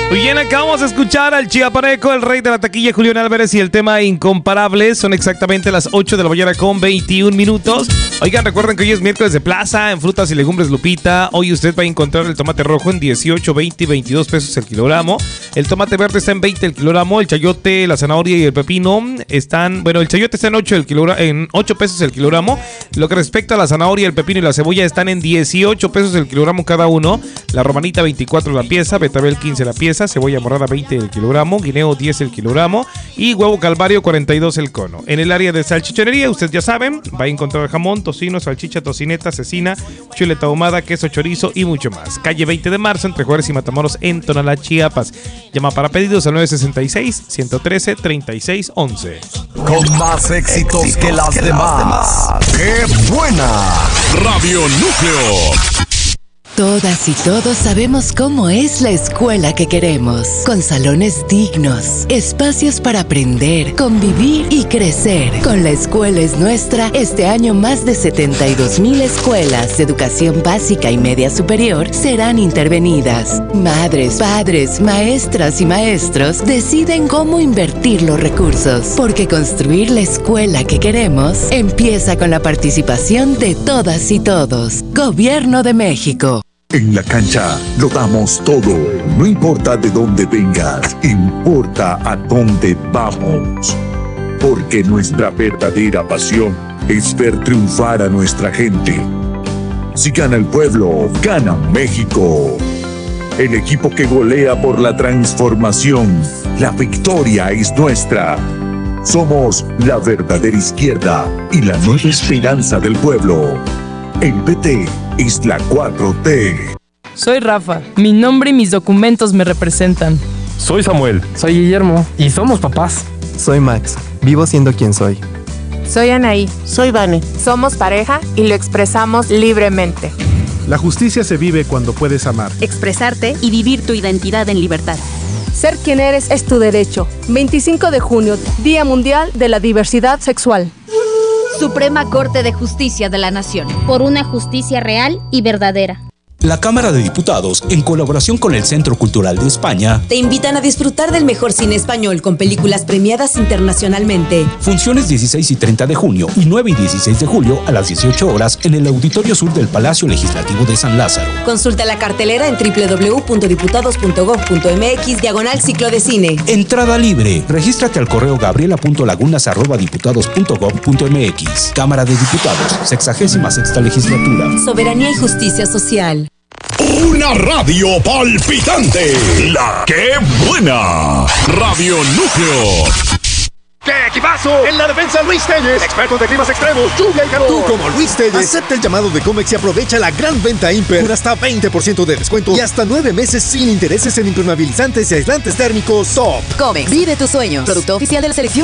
Muy bien, acabamos de escuchar al chiapaneco, el rey de la taquilla, Julián Álvarez, y el tema Incomparable. Son exactamente las 8 de la mañana con 21 minutos. Oigan, recuerden que hoy es miércoles de plaza en Frutas y Legumbres Lupita. Hoy usted va a encontrar el tomate rojo en 18, 20 y 22 pesos el kilogramo. El tomate verde está en 20 el kilogramo. El chayote, la zanahoria y el pepino están... Bueno, el chayote está en 8 pesos el kilogramo. Lo que respecta a la zanahoria, el pepino y la cebolla están en 18 pesos el kilogramo cada uno. La romanita 24 la pieza, betabel 15 la pieza, cebolla morada 20 el kilogramo, guineo 10 el kilogramo y huevo calvario 42 el cono. En el área de salchichonería, ustedes ya saben, va a encontrar jamón, tocino, salchicha, tocineta, cecina, chuleta ahumada, queso chorizo y mucho más. Calle 20 de marzo, entre Juárez y Matamoros, en Tonalá, Chiapas. Llama para pedidos al 966-113-3611. Con más éxitos que las demás. ¡Qué buena! Radio Núcleo. Todas y todos sabemos cómo es la escuela que queremos, con salones dignos, espacios para aprender, convivir y crecer. Con La Escuela es Nuestra, este año más de 72,000 escuelas de educación básica y media superior serán intervenidas. Madres, padres, maestras y maestros deciden cómo invertir los recursos, porque construir la escuela que queremos empieza con la participación de todas y todos. Gobierno de México. En la cancha lo damos todo, no importa de dónde vengas, importa a dónde vamos. Porque nuestra verdadera pasión es ver triunfar a nuestra gente. Si gana el pueblo, gana México. El equipo que golea por la transformación, la victoria es nuestra. Somos la verdadera izquierda y la nueva esperanza del pueblo. El PT es la 4T. Soy Rafa. Mi nombre y mis documentos me representan. Soy Samuel. Soy Guillermo. Y somos papás. Soy Max. Vivo siendo quien soy. Soy Anaí. Soy Vane. Somos pareja y lo expresamos libremente. La justicia se vive cuando puedes amar, expresarte y vivir tu identidad en libertad. Ser quien eres es tu derecho. 25 de junio, Día Mundial de la Diversidad Sexual. Suprema Corte de Justicia de la Nación. Por una justicia real y verdadera. La Cámara de Diputados, en colaboración con el Centro Cultural de España, te invitan a disfrutar del mejor cine español con películas premiadas internacionalmente. Funciones 16 y 30 de junio y 9 y 16 de julio a las 18 horas en el Auditorio Sur del Palacio Legislativo de San Lázaro. Consulta la cartelera en www.diputados.gov.mx/ciclo de cine. Entrada libre. Regístrate al correo gabriela.lagunas@diputados.gov.mx. Cámara de Diputados, 66ª Legislatura. Soberanía y justicia social. Una radio palpitante. La que buena. Radio Núcleo. ¡Qué equipazo! En la defensa, Luis Telles, expertos de climas extremos, lluvia y calor. Tú, como Luis Telles, acepta el llamado de Comex y aprovecha la gran venta Imper con hasta 20% de descuento y hasta 9 meses sin intereses en impermeabilizantes y aislantes térmicos Top. Comex, vive tus sueños. Producto oficial de la selección